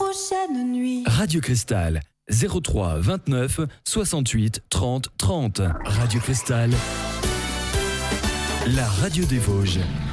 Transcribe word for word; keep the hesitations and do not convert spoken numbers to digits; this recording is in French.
prochaine nuit. Radio Cristal, zéro trois vingt-neuf soixante-huit trente trente. Radio Cristal, la radio des Vosges.